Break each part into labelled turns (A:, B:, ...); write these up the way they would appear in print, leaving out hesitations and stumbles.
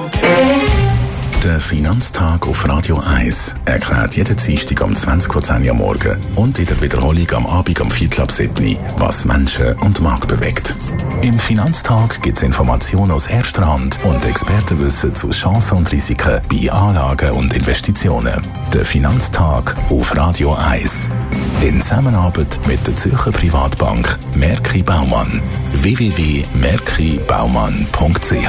A: Der Finanztag auf Radio 1 erklärt jeden Dienstag um 20:10 am Morgen und in der Wiederholung am Abend um 7:15, was Menschen und Markt bewegt. Im Finanztag gibt es Informationen aus erster Hand und Expertenwissen zu Chancen und Risiken bei Anlagen und Investitionen. Der Finanztag auf Radio 1. In Zusammenarbeit mit der Zürcher Privatbank Merki Baumann. www.merkibaumann.ch.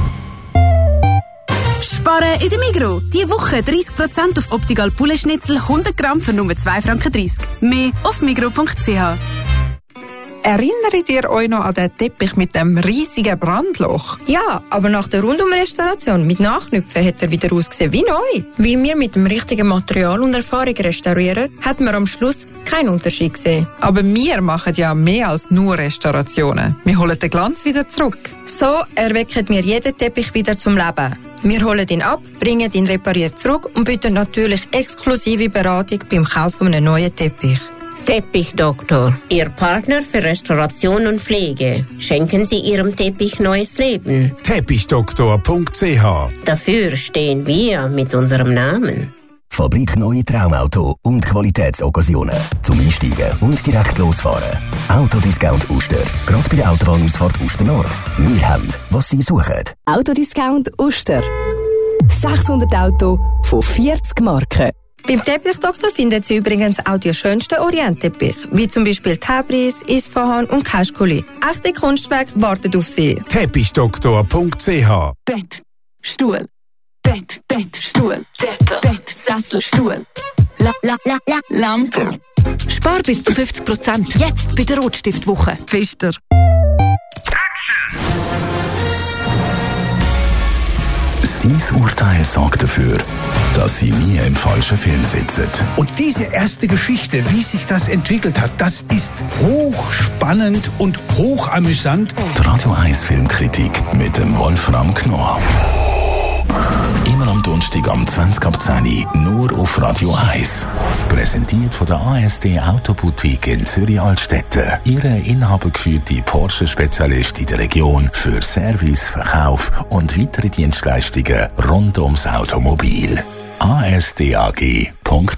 B: Sparen in der Migros. Diese Woche 30% auf Optical Poulet Schnitzel 100 Gramm für nur 2,30 Franken. Mehr auf migros.ch.
C: Erinnert ihr euch noch an den Teppich mit dem riesigen Brandloch?
D: Ja, aber nach der Rundumrestauration mit Nachknüpfen hat er wieder ausgesehen wie neu. Weil wir mit dem richtigen Material und Erfahrung restaurieren, hat man am Schluss keinen Unterschied gesehen.
C: Aber wir machen ja mehr als nur Restaurationen. Wir holen den Glanz wieder zurück.
D: So erwecken wir jeden Teppich wieder zum Leben. Wir holen ihn ab, bringen ihn repariert zurück und bieten natürlich exklusive Beratung beim Kauf eines neuen Teppich.
E: Teppichdoktor, Ihr Partner für Restauration und Pflege. Schenken Sie Ihrem Teppich neues Leben.
F: Teppichdoktor.ch.
E: Dafür stehen wir mit unserem Namen.
G: Fabrik Neue Traumauto und Qualitätsoccasionen. Zum Einsteigen und direkt losfahren. Autodiscount Uster. Gerade bei der Autobahnausfahrt Uster Nord. Wir haben, was Sie suchen.
H: Autodiscount Uster. 600 Autos von 40 Marken.
D: Beim Teppichdoktor finden Sie übrigens auch die schönsten Orientteppich, wie zum Beispiel Tabriz, Isfahan und Kaschkuli. Echte Kunstwerke warten auf Sie.
F: Teppichdoktor.ch.
I: Bett, Stuhl, Bett, Stuhl, Bett, Sessel, Stuhl, Lampe. Spar bis zu 50%. Jetzt bei der Rotstiftwoche. Pfister.
A: Sein Urteil sorgt dafür, dass Sie nie im falschen Film sitzen.
J: Und diese erste Geschichte, wie sich das entwickelt hat, das ist hochspannend und hochamüsant.
A: Die Radio 1 Filmkritik mit dem Wolfram Knorr. Immer am Donnerstag um 20:10 nur auf Radio 1. Präsentiert von der ASD Autoboutique in Zürich-Altstetten. Ihre inhabergeführte Porsche-Spezialist in der Region für Service, Verkauf und weitere Dienstleistungen rund ums Automobil. asdag.ch.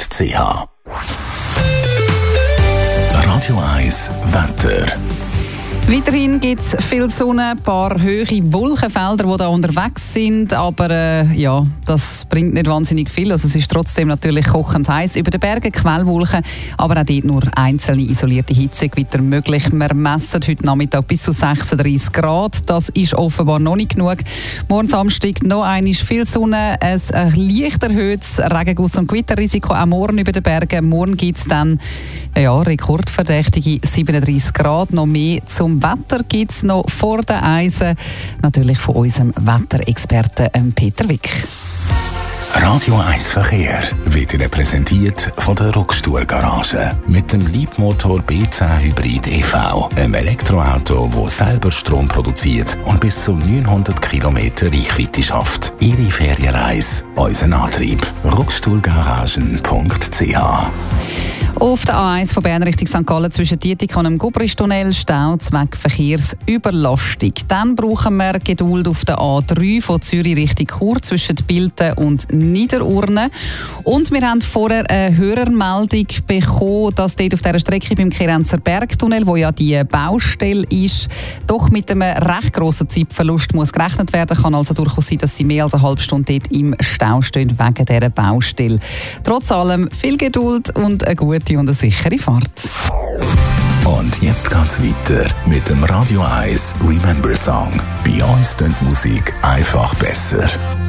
A: Radio 1 Wetter.
K: Weiterhin gibt es viel Sonne, ein paar hohe Wolkenfelder, die da unterwegs sind, aber ja, das bringt nicht wahnsinnig viel. Also es ist trotzdem natürlich kochend heiß. Über den Bergen Quellwolken, aber auch dort nur einzelne isolierte Hitzegewitter möglich. Wir messen heute Nachmittag bis zu 36 Grad. Das ist offenbar noch nicht genug. Morgen Samstag noch einmal viel Sonne, ein leicht erhöhtes Regenguss- und Gewitterrisiko auch morgen über den Bergen. Morgen gibt es dann rekordverdächtige 37 Grad. Noch mehr zum Wetter gibt es noch vor den Eisen. Natürlich von unserem Wetterexperten Peter Wick.
A: Radio 1 Verkehr wird Ihnen präsentiert von der Ruckstuhl-Garage. Mit dem Leapmotor B10 Hybrid EV. Einem Elektroauto, das selber Strom produziert und bis zu 900 Kilometer Reichweite schafft. Ihre Ferienreise, unser Antrieb. Ruckstuhlgaragen.ch.
K: Auf der A1 von Bern Richtung St. Gallen zwischen Dietikon und dem Gubristunnel Stau zwecks Verkehrsüberlastung. Dann brauchen wir Geduld auf der A3 von Zürich Richtung Chur zwischen Bilten und Niederurne. Und wir haben vorher eine Hörermeldung bekommen, dass dort auf dieser Strecke beim Kerenzer Bergtunnel, wo ja die Baustelle ist, doch mit einem recht grossen Zeitverlust muss gerechnet werden. Kann also durchaus sein, dass sie mehr als eine halbe Stunde dort im Stau stehen wegen dieser Baustelle. Trotz allem viel Geduld und eine gute und eine sichere Fahrt.
A: Und jetzt geht's weiter mit dem Radio 1 Remember Song. Bei uns klingt Musik einfach besser.